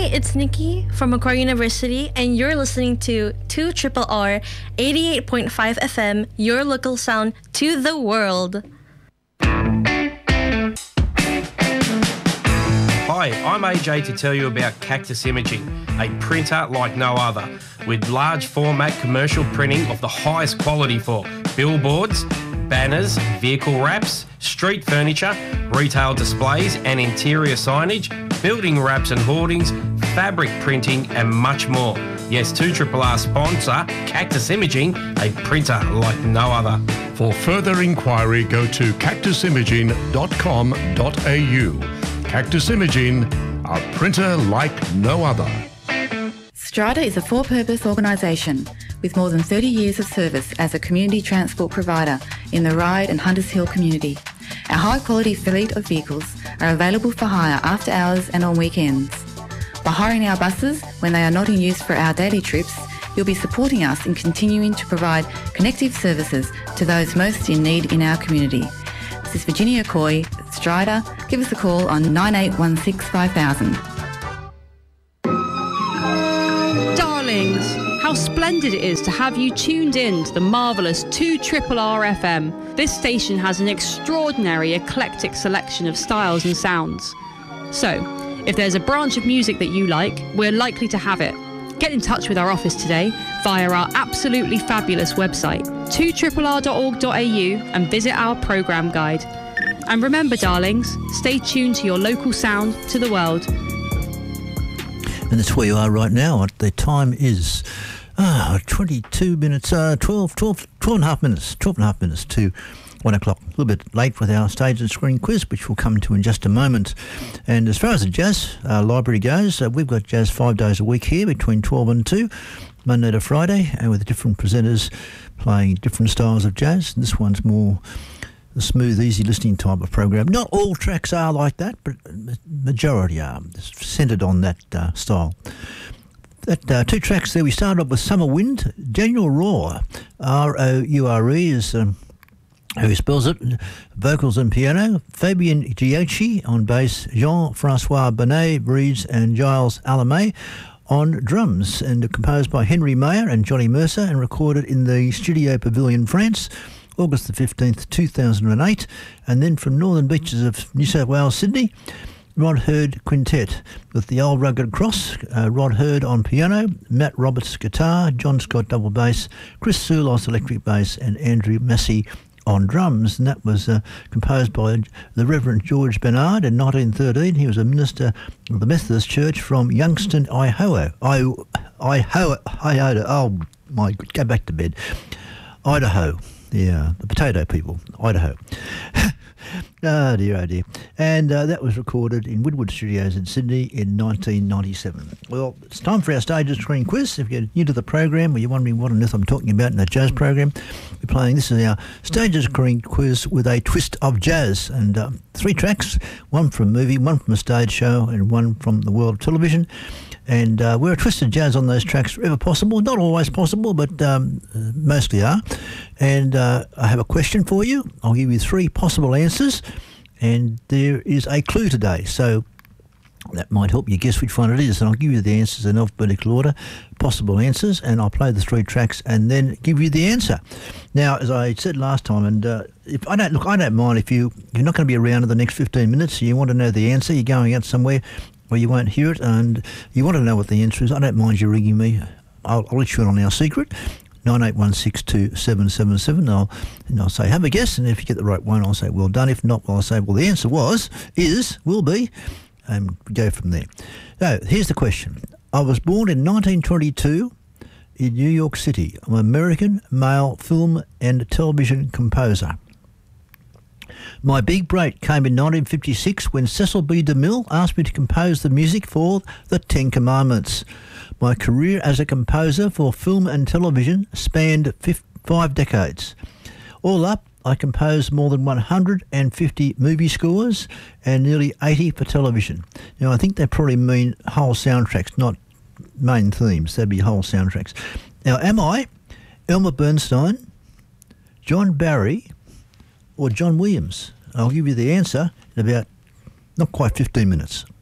it's Nikki from Macquarie University, and you're listening to 2RRR 88.5 FM, your local sound to the world. Hi, I'm AJ to tell you about Cactus Imaging, a printer like no other, with large format commercial printing of the highest quality for billboards, banners, vehicle wraps, street furniture, retail displays and interior signage, building wraps and hoardings, fabric printing and much more. Yes, 2RRR sponsor Cactus Imaging, a printer like no other. For further inquiry, go to cactusimaging.com.au. Cactus Imaging, a printer like no other. Strata is a for-purpose organisation with more than 30 years of service as a community transport provider in the Ryde and Hunters Hill community. Our high-quality fleet of vehicles are available for hire after hours and on weekends. By hiring our buses when they are not in use for our daily trips, you'll be supporting us in continuing to provide connective services to those most in need in our community. This is Virginia Coy, Strida. Give us a call on 9816 5000. Darlings, how splendid it is to have you tuned in to the marvellous 2RRR FM. This station has an extraordinary eclectic selection of styles and sounds. So, if there's a branch of music that you like, we're likely to have it. Get in touch with our office today via our absolutely fabulous website, 2RRR.org.au, and visit our programme guide. And remember, darlings, stay tuned to your local sound to the world. And that's where you are right now. The time is 22 minutes, 12 and a half minutes to 1 o'clock. A little bit late with our stage and screen quiz, which we'll come to in just a moment. And as far as the jazz library goes, we've got jazz 5 days a week here between 12 and 2, Monday to Friday, and with different presenters playing different styles of jazz. This one's more the smooth, easy listening type of program. Not all tracks are like that, but majority are centred on that style. That 2 tracks there, we started off with Summer Wind. Daniel Roure, R-O-U-R-E, is who spells it, vocals and piano. Fabien Giacchi on bass. Jean-Francois Bonnet, reeds, and Giles Alamé on drums, and composed by Henry Mayer and Johnny Mercer, and recorded in the Studio Pavilion, France, August the 15th, 2008. And then from Northern Beaches of New South Wales, Sydney, Rod Hurd Quintet with the Old Rugged Cross, Rod Hurd on piano, Matt Roberts guitar, John Scott double bass, Chris Soulos electric bass, and Andrew Massey on drums. And that was composed by the Reverend George Bernard in 1913. He was a minister of the Methodist Church from Youngstown, Idaho. Oh my God, go back to bed. Idaho. Yeah, the potato people, Idaho. Oh dear. And that was recorded in Woodward Studios in Sydney in 1997. Well, it's time for our stage and screen quiz. If you're new to the program or you're wondering what on earth I'm talking about in the jazz program, we're playing, this is our stage and screen quiz with a twist of jazz. And 3 tracks, one from a movie, one from a stage show, and one from the world of television. And we're a twist of jazz on those tracks wherever possible. Not always possible, but mostly are. And I have a question for you. I'll give you 3 possible answers, and there is a clue today. So that might help you guess which one it is. And I'll give you the answers in alphabetical order, possible answers, and I'll play the 3 tracks and then give you the answer. Now, as I said last time, and if I don't mind if you're not going to be around in the next 15 minutes. You want to know the answer. You're going out somewhere where you won't hear it, and you want to know what the answer is. I don't mind you ringing me. I'll let you in on our secret, 98162777. And I'll say, have a guess, and if you get the right one, I'll say, well done. If not, well, I'll say, well, the answer will be, and go from there. So, here's the question. I was born in 1922 in New York City. I'm an American male film and television composer. My big break came in 1956 when Cecil B. DeMille asked me to compose the music for The 10 Commandments. My career as a composer for film and television spanned 5 decades. All up, I composed more than 150 movie scores and nearly 80 for television. Now, I think they probably mean whole soundtracks, not main themes. They'd be whole soundtracks. Now, am I Elmer Bernstein, John Barry, or John Williams? I'll give you the answer in about not quite 15 minutes.